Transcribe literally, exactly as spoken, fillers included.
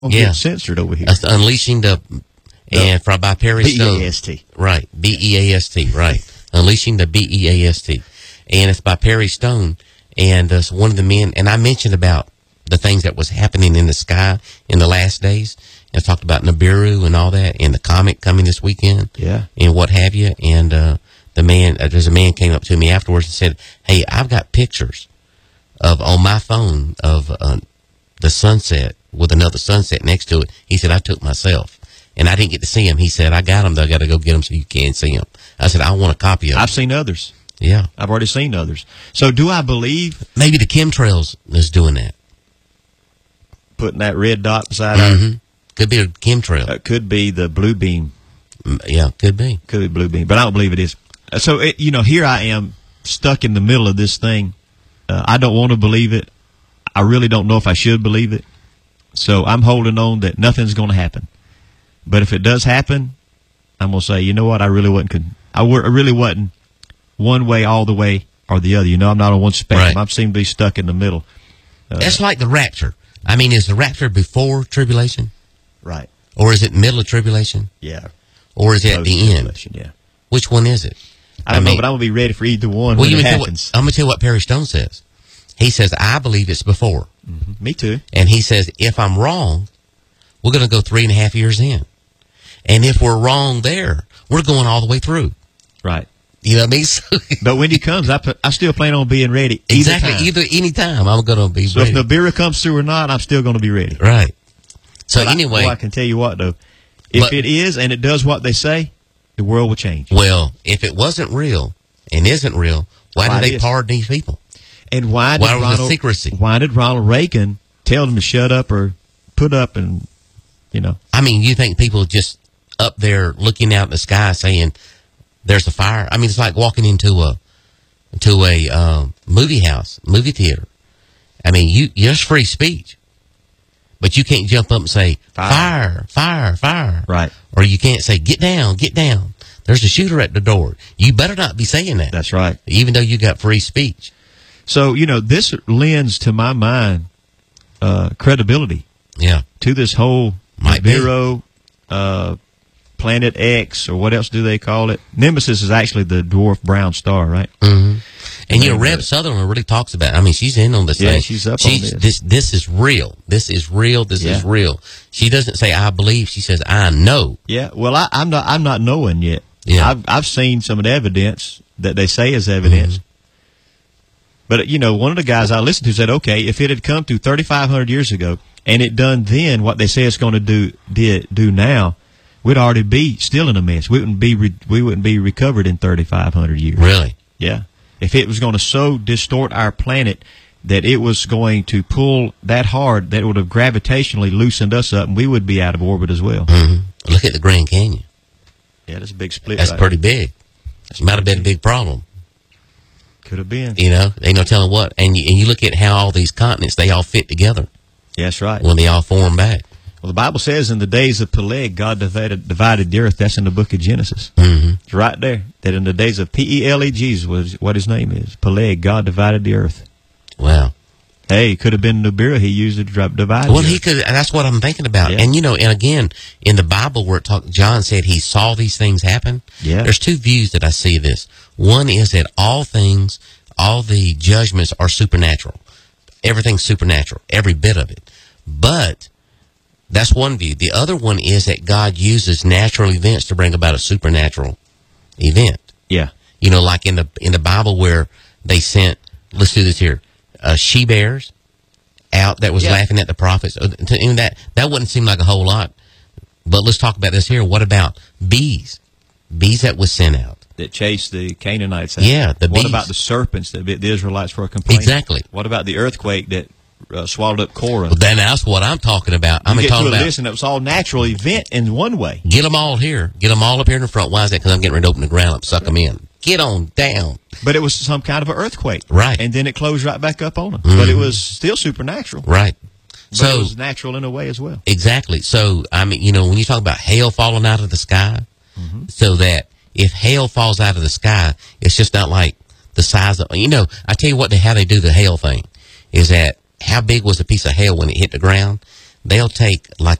Don't yeah. get censored over here. That's Unleashing the, and from by Perry Stone. B E A S T. Right. B E A S T, right. Unleashing the B E A S T. And it's by Perry Stone. And uh, so one of the men, and I mentioned about the things that was happening in the sky in the last days. And I talked about Nibiru and all that, and the comet coming this weekend. Yeah. And what have you. And uh, the man, uh, there's a man came up to me afterwards and said, hey, I've got pictures of, on my phone, of uh, the sunset with another sunset next to it. He said, I took myself. And I didn't get to see him. He said, I got him, though. I got to go get him so you can see him. I said, I want a copy of him. I've seen others. Yeah. I've already seen others. So do I believe maybe the chemtrails is doing that? Putting that red dot beside mm-hmm. Could be a chemtrail. our, uh, could be the blue beam. Yeah, could be. Could be blue beam. But I don't believe it is. Uh, so, it, you know, here I am stuck in the middle of this thing. Uh, I don't want to believe it. I really don't know if I should believe it. So I'm holding on that nothing's going to happen. But if it does happen, I'm going to say, you know what, I really wasn't, con- I, w- I really wasn't one way all the way or the other. You know, I'm not on one spectrum. Right. I seem to be stuck in the middle. Uh, That's like the rapture. I mean, is the rapture before tribulation? Right. Or is it middle of tribulation? Yeah. Or is it at the end? Yeah. Which one is it? I don't I mean, know, but I'm going to be ready for either one well, when you it tell happens. What, I'm going to tell you what Perry Stone says. He says, I believe it's before. Mm-hmm. Me too. And he says, if I'm wrong, we're going to go three and a half years in. And if we're wrong there, we're going all the way through. Right. You know what I mean? So, but when he comes, I, I still plan on being ready. Exactly. Either, either any time, I'm going to be so ready. So if Nibiru comes through or not, I'm still going to be ready. Right. So but anyway. I, well, I can tell you what, though. If but, it is and it does what they say, the world will change. Well, if it wasn't real and isn't real, why, why did they pardon these people? And why did why was Ronald, the secrecy? Why did Ronald Reagan tell them to shut up or put up and, you know? I mean, you think people just up there looking out in the sky saying there's a fire? I mean, it's like walking into a to a um, movie house, movie theater. I mean, you there's free speech, but you can't jump up and say fire, fire, fire, fire. Right. Or you can't say get down, get down. There's a shooter at the door. You better not be saying that. That's right. Even though you got free speech. So, you know, this lends, to my mind, uh, credibility. Yeah. To this whole Might Nibiru, uh, Planet X, or what else do they call it? Nemesis is actually the dwarf brown star, right? Mm-hmm. And, you know, Reb Sutherland really talks about it. I mean, she's in on this yeah, thing. she's up she's, on this. this. This is real. This is real. This yeah. is real. She doesn't say, I believe. She says, I know. Yeah, well, I, I'm not I'm not knowing yet. Yeah. I've, I've seen some of the evidence that they say is evidence. Mm-hmm. But, you know, one of the guys I listened to said, okay, if it had come through thirty-five hundred years ago and it done then what they say it's going to do did do now, we'd already be still in a mess. We wouldn't be re- we wouldn't be recovered in thirty-five hundred years. Really? Yeah. If it was going to so distort our planet that it was going to pull that hard that it would have gravitationally loosened us up and we would be out of orbit as well. Mm-hmm. Look at the Grand Canyon. Yeah, that's a big split. That's right pretty there. big. That's might have been a big problem. Could have been. You know, ain't no telling what. And you, and you look at how all these continents, they all fit together. Yeah, that's right. When they all form back. Well, the Bible says in the days of Peleg, God divided, divided the earth. That's in the book of Genesis. Mm-hmm. It's right there. That in the days of P E L E G was what his name is. Peleg, God divided the earth. Wow. Hey, it could have been Nibiru. He used it to divide Well, the he earth. could. That's what I'm thinking about. Yeah. And, you know, and again, in the Bible where it talk, John said he saw these things happen. Yeah. There's two views that I see this. One is that all things, all the judgments are supernatural. Everything's supernatural, every bit of it. But that's one view. The other one is that God uses natural events to bring about a supernatural event. Yeah. You know, like in the in the Bible where they sent, let's do this here, uh, she bears out that was yeah. laughing at the prophets. Uh, to, and that that wouldn't seem like a whole lot. But let's talk about this here. What about bees? Bees that was sent out. That chased the Canaanites out. Yeah, the What bees. about the serpents that bit the Israelites for a complaint? Exactly. What about the earthquake that uh, swallowed up Korah? Well, then that's what I'm talking about. I'm you get talking to a about. list and it was all natural event in one way. Get them all here. Get them all up here in the front. Why is that? Because I'm getting ready to open the ground up, suck them in. Get on down. But it was some kind of an earthquake. Right. And then it closed right back up on them. Mm-hmm. But it was still supernatural. Right. But So it was natural in a way as well. Exactly. So, I mean, you know, when you talk about hail falling out of the sky, mm-hmm. so that if hail falls out of the sky, it's just not like the size of, you know, I tell you what, they, how they do the hail thing is that how big was a piece of hail when it hit the ground? they'll take like